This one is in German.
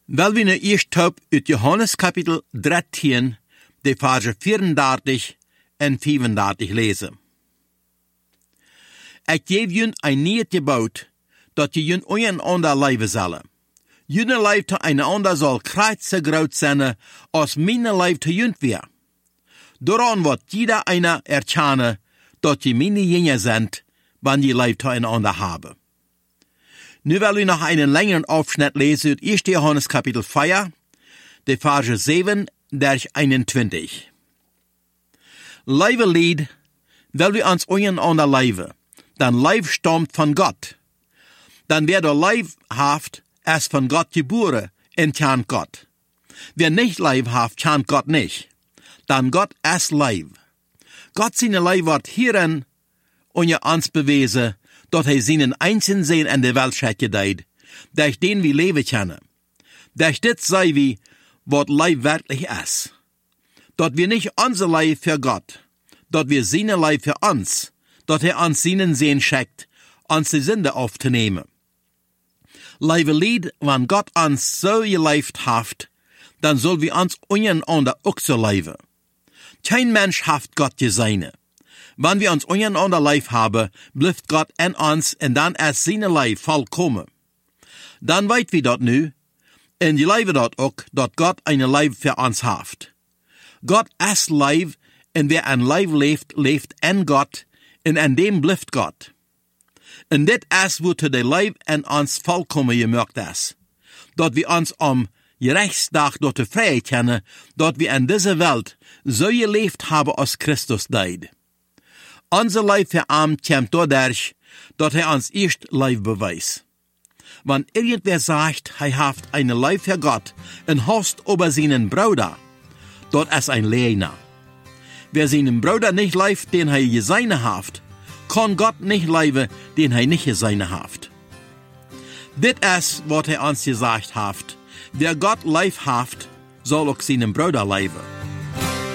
Wel we nu eerst op uit Johannes kapitel 13, de versen 34 en 35 lezen. Ik geef jullie een nieuw gebod, dat je jullie einander leven zullen. Jullie leven te einander zal kruidse groot zijn, als mijn leven te jullie weer. Daaraan wordt jeder einer erkennen, dat je mijn jingen zijn, wanneer je leven te einander hebben. Nu will ich noch einen längeren Aufschnitt lesen uit 1. Johannes Kapitel 4, de Verse 7 durch 21. Lieve Lied, will wir uns einander leben, dann Leib stammt von Gott. Dann wer der Leib haft, ist von Gott geboren, und kennt Gott. Wer nicht Leib haft, kennt Gott nicht. Dann Gott ist Leib. Gott seine Leib wird hierin uns bewezen, dat hij zijn einzigen Sinn in de Welt schecken deed, durch den wir leven können. Durch dit sei wie, wat Leib wirklich ist. Dat wir nicht unser Leib für Gott, dat wir seine Leib für uns, dat er uns seinen Sinn schickt, uns die Sünde aufzunehmen. Lieve Lied, wenn Gott uns so gelebt haft, dann soll wir uns einander auch so leben. Kein Mensch haft Gott gesehen. Wenn wir uns einander lieb haben, bleibt Gott in uns und dann ist seine Leib vollkommen. Dann weit wir dort nu, und die Leibe dort auch, dat Gott eine Leib für uns haft. Gott ist Leib, und wer ein Leib lebt, lebt in Gott, und in dem bleibt Gott. Und dit ist, wozu der Leib in uns vollkommen gemerkt ist. Dat wir uns Gerechtsdag dort Freiheit kennen, dat wir in dieser Welt so gelebt haben, als Christus deed. Unser Leib verarmt kommt dadurch, dass er uns erst Leib beweist. Wenn irgendwer sagt, er haft eine Leib für Gott und hasst über seinen Bruder, dort ist ein Lehner. Wer seinen Bruder nicht leibt, den er gesehen haft, kann Gott nicht leiben, den er nicht gesehen haft. Dit ist, was er uns gesagt haft. Wer Gott leib haft, soll auch seinen Bruder leiben.